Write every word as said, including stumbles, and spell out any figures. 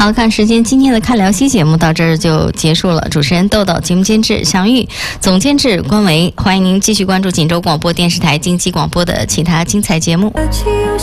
好，看时间，今天的看聊西节目到这儿就结束了。主持人豆豆，节目监制祥玉，总监制关维。欢迎您继续关注锦州广播电视台经济广播的其他精彩节目。